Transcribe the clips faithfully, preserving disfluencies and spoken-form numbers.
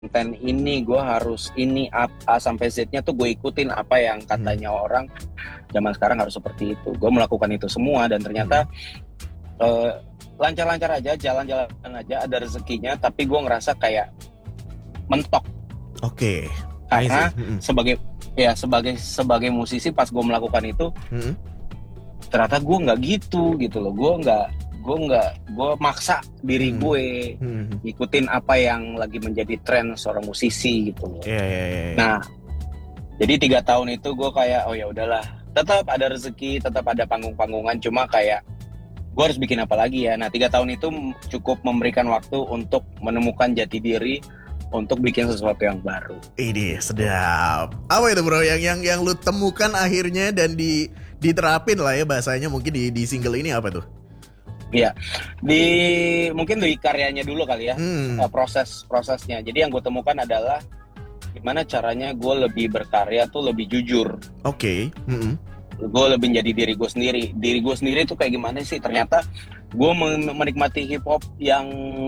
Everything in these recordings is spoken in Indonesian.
konten ini, gue harus ini A, A sampai Z-nya tuh gue ikutin apa yang katanya hmm. orang zaman sekarang harus seperti itu. Gue melakukan itu semua dan ternyata hmm. uh, lancar-lancar aja, jalan-jalan aja, ada rezekinya. Tapi gue ngerasa kayak mentok. Oke. Okay. Karena hmm. sebagai ya sebagai sebagai musisi pas gue melakukan itu, hmm. ternyata gue nggak gitu gitu loh. Gue nggak gue nggak gue maksa diri hmm. gue hmm. ikutin apa yang lagi menjadi tren seorang musisi gitu loh. Yeah, yeah, yeah. Nah, jadi tiga tahun itu gue kayak oh ya udahlah, tetap ada rezeki, tetap ada panggung-panggungan, cuma kayak gue harus bikin apa lagi ya. Nah, tiga tahun itu cukup memberikan waktu untuk menemukan jati diri, untuk bikin sesuatu yang baru. Ini sedap. Apa itu bro yang yang yang lu temukan akhirnya dan di diterapin lah ya bahasanya mungkin di di single ini apa tuh? Iya, di mungkin dari karyanya dulu kali ya, hmm. proses prosesnya. Jadi yang gue temukan adalah gimana caranya gue lebih berkarya tuh lebih jujur. Oke. Okay. Mm-hmm. Gue lebih jadi diri gue sendiri. Diri gue sendiri tuh kayak gimana sih? Ternyata gue menikmati hip hop yang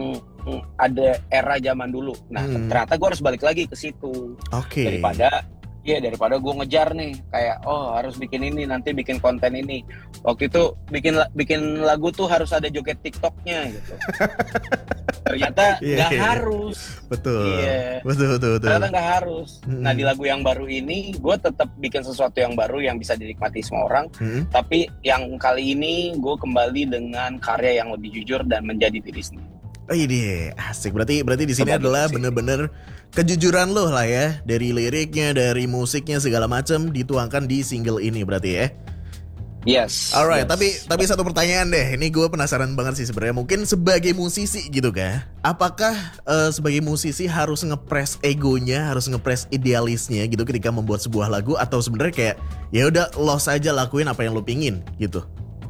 ada era zaman dulu. Nah, hmm. ternyata gue harus balik lagi ke situ. Oke. Okay. Daripada Iya daripada gue ngejar nih kayak oh harus bikin ini nanti bikin konten ini. Waktu itu bikin bikin lagu tuh harus ada joget TikToknya gitu. Ternyata yeah, nggak yeah. harus. Betul. Iya. Betul betul betul. Ternyata nggak harus. Hmm. Nah di lagu yang baru ini gue tetap bikin sesuatu yang baru yang bisa dinikmati semua orang. Hmm. Tapi yang kali ini gue kembali dengan karya yang lebih jujur dan menjadi diri sendiri. Oh ini asik. Berarti berarti di sini adalah bener-bener kejujuran lo lah ya, dari liriknya, dari musiknya segala macam dituangkan di single ini berarti ya. Yes. Alright, yes. tapi tapi satu pertanyaan deh. Ini gue penasaran banget sih sebenarnya. Mungkin sebagai musisi gitu kan, apakah uh, sebagai musisi harus ngepres egonya, harus ngepres idealisnya gitu ketika membuat sebuah lagu, atau sebenarnya kayak ya udah lo saja lakuin apa yang lo pingin gitu?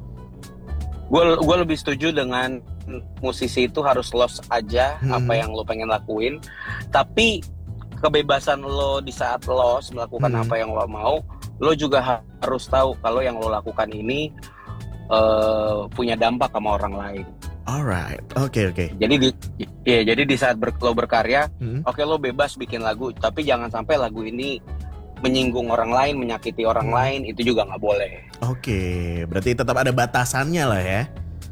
Gue gue lebih setuju dengan musisi itu harus los aja hmm. apa yang lo pengen lakuin, tapi kebebasan lo di saat los melakukan hmm. apa yang lo mau, lo juga ha- harus tahu kalau yang lo lakukan ini uh, punya dampak sama orang lain. Alright, oke okay, oke. Okay. Jadi di ya jadi di saat ber, lo berkarya, hmm. oke okay, lo bebas bikin lagu, tapi jangan sampai lagu ini menyinggung orang lain, menyakiti orang hmm. lain, itu juga nggak boleh. Oke, okay, berarti tetap ada batasannya lah ya.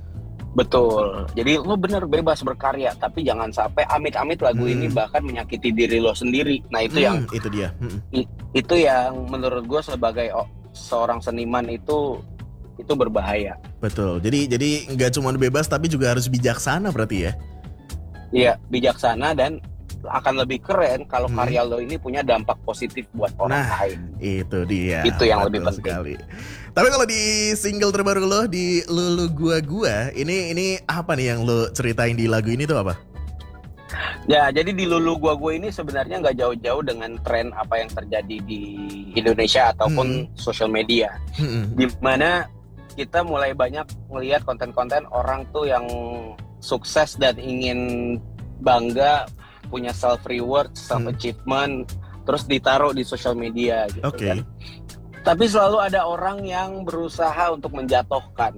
Betul. Jadi lo bener bebas berkarya, tapi jangan sampai amit-amit lagu hmm. ini bahkan menyakiti diri lo sendiri. Nah itu hmm, yang itu dia. Hmm. I, itu yang menurut gue sebagai oh, seorang seniman itu itu berbahaya. Betul. Jadi jadi nggak cuma bebas tapi juga harus bijaksana berarti ya. Iya, bijaksana dan akan lebih keren kalau hmm. karya lo ini punya dampak positif buat orang nah, lain. Itu dia. Itu yang lebih penting. Sekali. Tapi kalau di single terbaru lo di Lulu Gua Gua, ini ini apa nih yang lo ceritain di lagu ini tuh apa? Ya, jadi di Lulu Gua Gua ini sebenarnya nggak jauh-jauh dengan tren apa yang terjadi di Indonesia ataupun hmm. sosial media, hmm. di mana kita mulai banyak melihat konten-konten orang tuh yang sukses dan ingin bangga, punya self reward, self achievement, hmm. terus ditaruh di sosial media gitu okay. kan. Tapi selalu ada orang yang berusaha untuk menjatuhkan,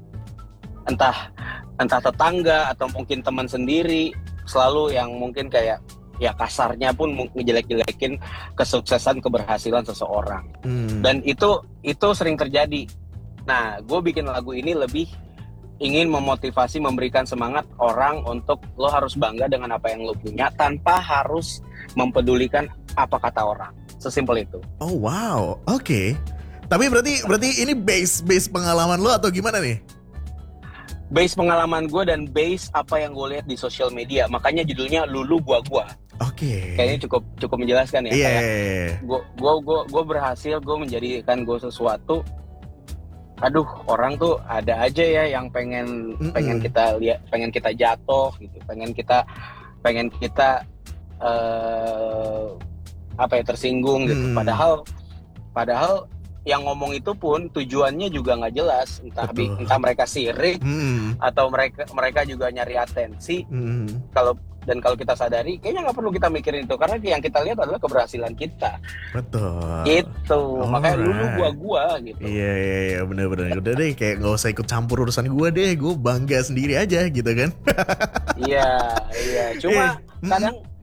entah entah tetangga atau mungkin teman sendiri, selalu yang mungkin kayak ya kasarnya pun ngejelek-jelekin kesuksesan keberhasilan seseorang. Hmm. Dan itu itu sering terjadi. Nah, gue bikin lagu ini lebih ingin memotivasi, memberikan semangat orang untuk lo harus bangga dengan apa yang lo punya tanpa harus mempedulikan apa kata orang. Sesimpel itu. Oh wow, oke. Okay. Tapi berarti berarti ini base base pengalaman lo atau gimana nih? Base pengalaman gue dan base apa yang gue lihat di sosial media. Makanya judulnya Lulu Gua Gua. Oke. Okay. Kayaknya cukup cukup menjelaskan ya. Iya. Yeah. Gue gue gue gue berhasil, gue menjadikan gue sesuatu. Aduh, orang tuh ada aja ya yang pengen Mm-mm. pengen kita lihat, pengen kita jatuh gitu, pengen kita pengen kita uh, apa ya tersinggung gitu. Hmm. Padahal padahal yang ngomong itu pun tujuannya juga nggak jelas, entah bi- entah mereka sirik hmm. atau mereka mereka juga nyari atensi. Hmm. Kalau dan kalau kita sadari, kayaknya nggak perlu kita mikirin itu karena yang kita lihat adalah keberhasilan kita. Betul. Itu makanya lulu gua gua gitu. Iya iya iya benar-benar. Udah deh kayak nggak usah ikut campur urusan gua deh, gua bangga sendiri aja gitu kan. Iya iya. Cuma eh, kadang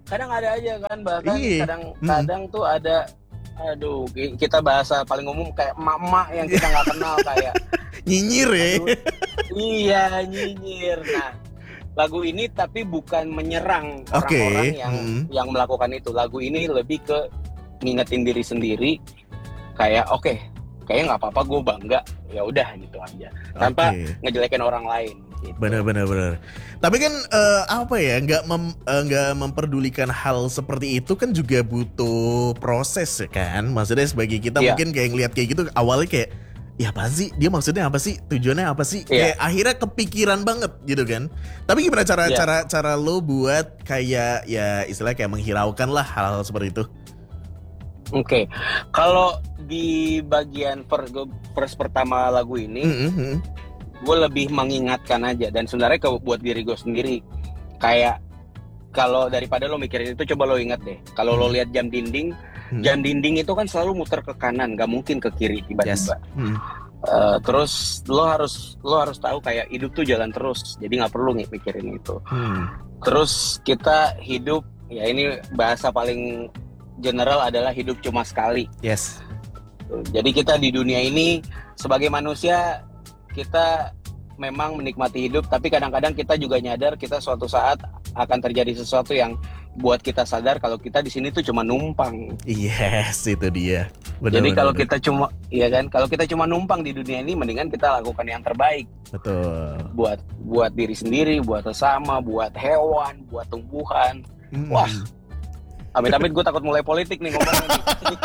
kadang ada aja kan, bahkan Iya. kadang-kadang tuh ada, aduh, kita bahasa paling umum kayak emak-emak yang kita nggak kenal kayak nyinyir ya. aduh, iya nyinyir. Nah, lagu ini tapi bukan menyerang Oke. orang-orang yang Mm. yang melakukan itu. Lagu ini lebih ke ngingetin diri sendiri kayak oke, okay, kayaknya nggak apa-apa, gue bangga, ya udah gitu aja, tanpa Oke. ngejelekin orang lain. Gitu. Benar-benar benar. Tapi kan eh, apa ya, nggak mem, eh, nggak memperdulikan hal seperti itu kan juga butuh proses ya kan. Maksudnya sebagai kita Iya. mungkin kayak ngeliat kayak gitu awalnya kayak, ya apa sih? Dia maksudnya apa sih? Tujuannya apa sih? Iya. Kayak akhirnya kepikiran banget gitu kan. Tapi gimana cara Iya. cara cara lo buat kayak ya istilahnya kayak menghiraukan lah hal-hal seperti itu? Oke, okay. Kalau di bagian per, verse pertama lagu ini, Mm-hmm. gue lebih mengingatkan aja, dan sebenarnya ke, buat diri gue sendiri, kayak kalau daripada lo mikirin itu, coba lo ingat deh, kalau Hmm. lo lihat jam dinding, Hmm. jam dinding itu kan selalu muter ke kanan, nggak mungkin ke kiri Yes. tiba-tiba. Hmm. Uh, terus lo harus lo harus tahu kayak hidup tuh jalan terus, jadi nggak perlu nih mikirin itu. Hmm. Terus kita hidup, ya ini bahasa paling general adalah hidup cuma sekali. Yes. Jadi kita di dunia ini sebagai manusia, kita memang menikmati hidup, tapi kadang-kadang kita juga nyadar kita suatu saat akan terjadi sesuatu yang buat kita sadar kalau kita di sini tuh cuma numpang. Yes, itu dia. Bener, Jadi bener, kalau bener. kita cuma, ya kan, kalau kita cuma numpang di dunia ini, mendingan kita lakukan yang terbaik. Betul. Buat buat diri sendiri, buat sesama, buat hewan, buat tumbuhan. Hmm. Wah, amit-amit gue takut mulai politik nih ngomongnya nih.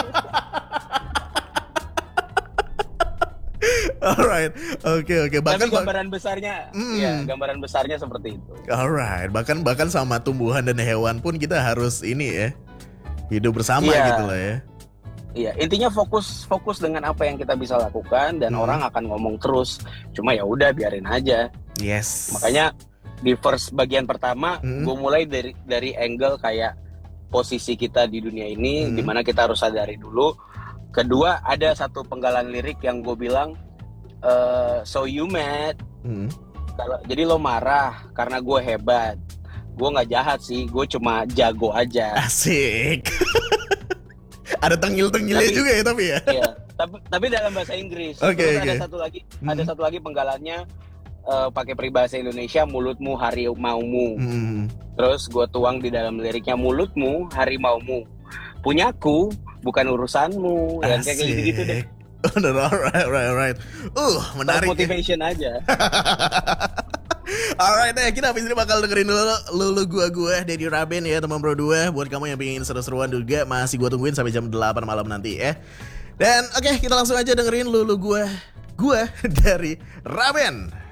Alright, oke oke. Bahkan Tapi gambaran besarnya, Mm. ya gambaran besarnya seperti itu. alright, bahkan bahkan sama tumbuhan dan hewan pun kita harus ini ya, hidup bersama Iya. gitu lah ya. Iya, intinya fokus fokus dengan apa yang kita bisa lakukan, dan Hmm. orang akan ngomong terus. Cuma ya udah biarin aja. Yes. Makanya di first bagian pertama, Hmm. gue mulai dari dari angle kayak posisi kita di dunia ini, Hmm. dimana kita harus sadari dulu. Kedua, ada satu penggalan lirik yang gue bilang, eh, so you mad, Hmm. kalau jadi lo marah karena gue hebat. Gue nggak jahat sih, gue cuma jago aja. Asik. Ada tengil-tengilnya Tapi- juga ya tapi ya. Iya, tapi tapi dalam bahasa Inggris. Oke, Terus oke. ada satu lagi, Hmm. ada satu lagi penggalannya, eh, pakai peribahasa Indonesia, mulutmu harimaumu. Hmm. Terus gue tuang di dalam liriknya, mulutmu harimaumu, punyaku bukan urusanmu. Dan kayak gitu-gitu deh. Bener, alright, alright, alright. Uh, menarik. Ya. Motivation aja. Alright deh, kita habis ini bakal dengerin dulu Lulu Gua Gua Dedi Raben ya teman bro dua. Buat kamu yang pengen seru-seruan juga, masih gua tungguin sampai jam delapan malam nanti ya. Dan oke, kita langsung aja dengerin Lulu Gua Gua dari Raben.